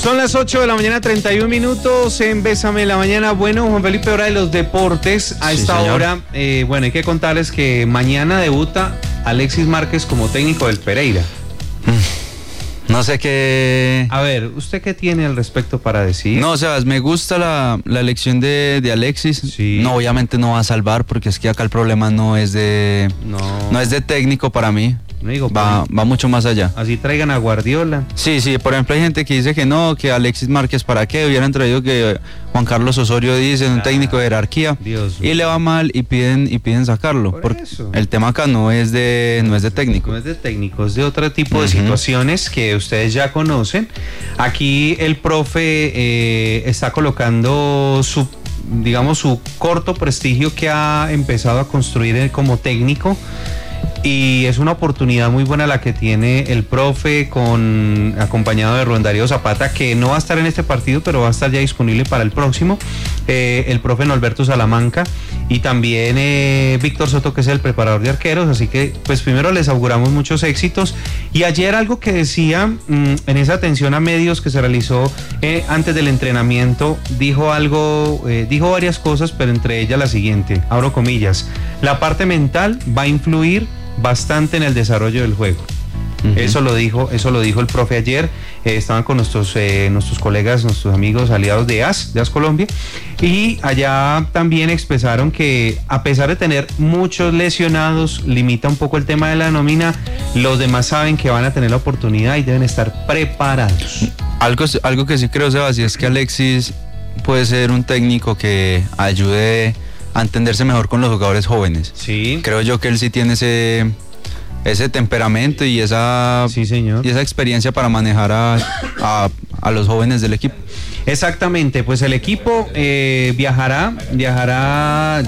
Son las 8 de la mañana, 31 minutos en Bésame la Mañana. Bueno, Juan Felipe, hora de los deportes. A esta hora, bueno, hay que contarles que mañana debuta Alexis Márquez como técnico del Pereira. No sé qué... A ver, ¿usted qué tiene al respecto para decir? No, Sebas, me gusta la elección de Alexis. Sí. No, obviamente no va a salvar, porque es que acá el problema no es de técnico para mí. No digo, va mucho más allá. Así traigan a Guardiola. Sí, por ejemplo hay gente que dice que no, que Alexis Márquez para qué, hubieran traído que Juan Carlos Osorio dice, un técnico de jerarquía, y le va mal y piden sacarlo. Porque el tema acá no es de técnico. No es de técnico, es de otro tipo de situaciones que ustedes ya conocen. Aquí el profe está colocando su corto prestigio que ha empezado a construir como técnico. Y es una oportunidad muy buena la que tiene el profe, acompañado de Rubén Darío Zapata, que no va a estar en este partido, pero va a estar ya disponible para el próximo. El profe Norberto Salamanca y también Víctor Soto, que es el preparador de arqueros. Así que, pues primero les auguramos muchos éxitos. Y ayer algo que decía en esa atención a medios que se realizó antes del entrenamiento, dijo varias cosas, pero entre ellas la siguiente, abro comillas: la parte mental va a influir bastante en el desarrollo del juego. Eso lo dijo el profe ayer. Estaban con nuestros colegas, nuestros amigos aliados de AS Colombia, y allá también expresaron que a pesar de tener muchos lesionados, limita un poco el tema de la nómina. Los demás saben que van a tener la oportunidad y deben estar preparados. Algo que sí creo, Sebastián, es que Alexis puede ser un técnico que ayude a entenderse mejor con los jugadores jóvenes. Sí. Creo yo que él sí tiene ese temperamento y esa experiencia para manejar a los jóvenes del equipo. Exactamente, pues el equipo viajará